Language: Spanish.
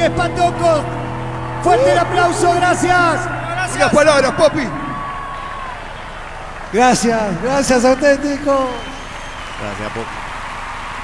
Espantocos. Fuerte el aplauso, gracias. Unas palabras, Popi. Gracias, gracias, auténtico. Gracias, Popi.